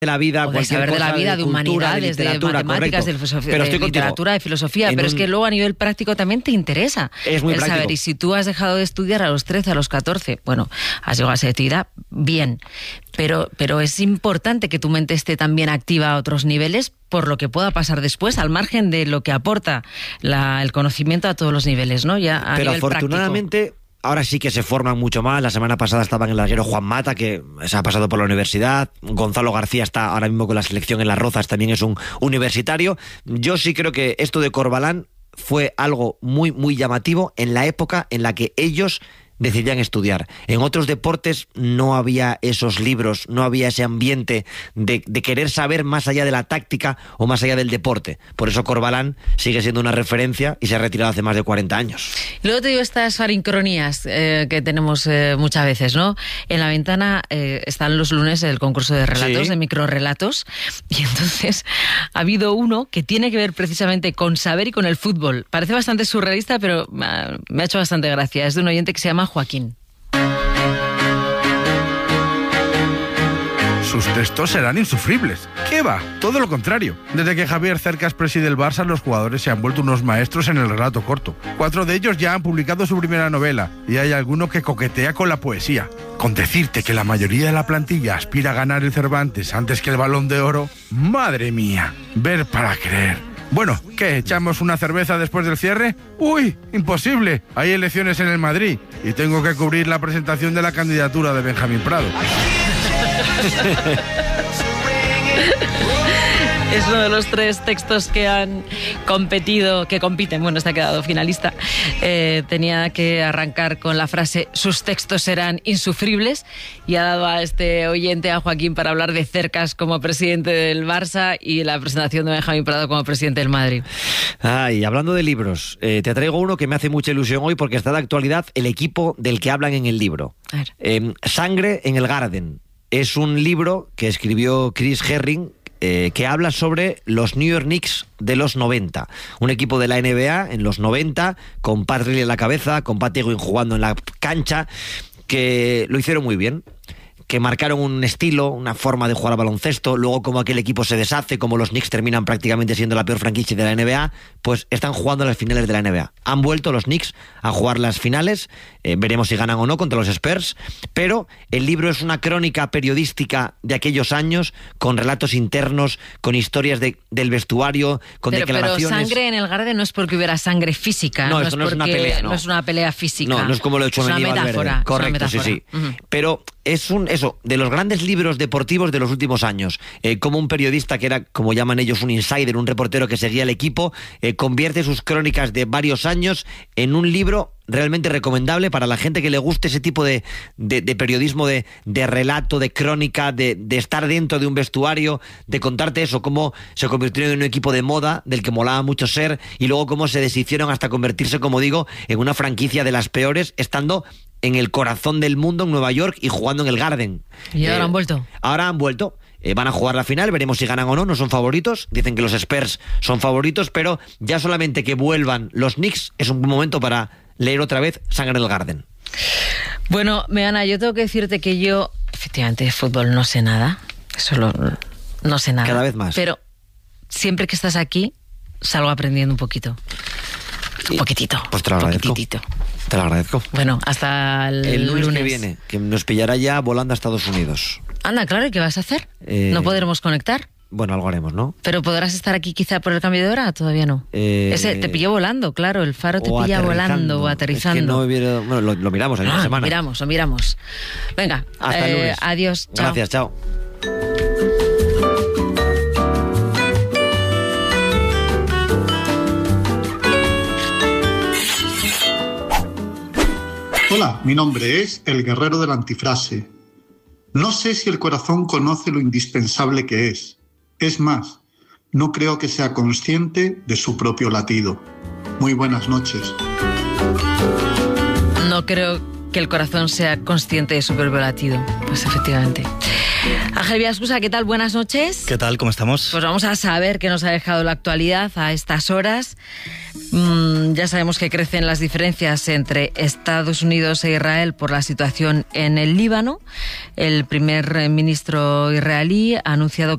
de la vida, o de saber de la vida, de humanidades, de matemáticas, de literatura, de filosofía, pero es que luego a nivel práctico también te interesa es muy el práctico. saber. Y si tú has dejado de estudiar a los 13, a los 14, bueno, has llegado a esa edad, bien, pero es importante que tu mente esté también activa a otros niveles por lo que pueda pasar después, al margen de lo que aporta el conocimiento a todos los niveles, ¿no? Ya a pero nivel afortunadamente práctico. Ahora sí que se forman mucho más. La semana pasada estaba en el larguero Juan Mata, que se ha pasado por la universidad. Gonzalo García está ahora mismo con la selección en Las Rozas, también es un universitario. Yo sí creo que esto de Corbalán fue algo muy, muy llamativo en la época en la que ellos decidían estudiar. En otros deportes no había esos libros, no había ese ambiente de querer saber más allá de la táctica o más allá del deporte. Por eso Corbalán sigue siendo una referencia y se ha retirado hace más de 40 años. Y luego te digo estas farincronías que tenemos muchas veces, ¿no? En La Ventana están los lunes el concurso de relatos, de microrelatos, y entonces ha habido uno que tiene que ver precisamente con saber y con el fútbol. Parece bastante surrealista, pero me ha hecho bastante gracia. Es de un oyente que se llama Joaquín. Sus textos serán insufribles. ¿Qué va? Todo lo contrario. Desde que Javier Cercas preside el Barça, los jugadores se han vuelto unos maestros en el relato corto. 4 de ellos ya han publicado su primera novela y hay alguno que coquetea con la poesía. Con decirte que la mayoría de la plantilla aspira a ganar el Cervantes antes que el Balón de Oro, ¡madre mía! Ver para creer. Bueno, ¿qué? ¿Echamos una cerveza después del cierre? ¡Uy! ¡Imposible! Hay elecciones en el Madrid y tengo que cubrir la presentación de la candidatura de Benjamín Prado. Es uno de los 3 textos que han compiten, bueno, este ha quedado finalista. Tenía que arrancar con la frase "sus textos serán insufribles", y ha dado a este oyente, a Joaquín, para hablar de Cercas como presidente del Barça y la presentación de Benjamín Prado como presidente del Madrid. Ay, hablando de libros, te traigo uno que me hace mucha ilusión hoy porque está de actualidad, el equipo del que hablan en el libro. Sangre en el Garden. Es un libro que escribió Chris Herring, que habla sobre los New York Knicks de los 90. Un equipo de la NBA en los 90, con Pat Riley en la cabeza, con Pat Ewing jugando en la cancha, que lo hicieron muy bien, que marcaron un estilo, una forma de jugar al baloncesto. Luego, como aquel equipo se deshace, como los Knicks terminan prácticamente siendo la peor franquicia de la NBA, pues están jugando las finales de la NBA. Han vuelto los Knicks a jugar las finales, veremos si ganan o no contra los Spurs, pero el libro es una crónica periodística de aquellos años, con relatos internos, con historias del vestuario, con declaraciones. Pero sangre en el Garden no es porque hubiera sangre física, no es una pelea, no es una pelea física. No es como lo he hecho en Valverde. Metáfora. Correcto, sí. Pero es eso, de los grandes libros deportivos de los últimos años. Como un periodista que era, como llaman ellos, un insider, un reportero que seguía el equipo, convierte sus crónicas de varios años en un libro realmente recomendable para la gente que le guste ese tipo de periodismo, de relato, de crónica, de estar dentro de un vestuario, de contarte eso, cómo se convirtieron en un equipo de moda, del que molaba mucho ser, y luego cómo se deshicieron hasta convertirse, como digo, en una franquicia de las peores, estando en el corazón del mundo, en Nueva York, y jugando en el Garden. ¿Y ahora han vuelto? Ahora han vuelto. Van a jugar la final, veremos si ganan o no, no son favoritos, dicen que los Spurs son favoritos, pero ya solamente que vuelvan los Knicks es un buen momento para leer otra vez Sangre en el Garden. Bueno, Meana, yo tengo que decirte que yo, efectivamente, de fútbol no sé nada, no sé nada. Cada vez más. Pero siempre que estás aquí, salgo aprendiendo un poquito. Un poquitito. Pues te lo agradezco. Te lo agradezco. Bueno, hasta el lunes que viene, que nos pillará ya volando a Estados Unidos. Anda, claro, ¿y qué vas a hacer? ¿No podremos conectar? Bueno, algo haremos, ¿no? ¿Pero podrás estar aquí quizá por el cambio de hora? Todavía no. Ese te pilló volando, claro, el Faro te pilla volando o aterrizando. Es que no hubiera... Bueno, lo miramos en una semana. Lo miramos. Venga, hasta el lunes. Adiós, chao. Gracias, chao. Hola, mi nombre es el guerrero de la antifrase. No sé si el corazón conoce lo indispensable que es. Es más, no creo que sea consciente de su propio latido. Muy buenas noches. No creo que el corazón sea consciente de su propio latido. Pues efectivamente. Ángel Villaescusa, ¿qué tal? Buenas noches. ¿Qué tal? ¿Cómo estamos? Pues vamos a saber qué nos ha dejado la actualidad a estas horas. Ya sabemos que crecen las diferencias entre Estados Unidos e Israel por la situación en el Líbano. El primer ministro israelí ha anunciado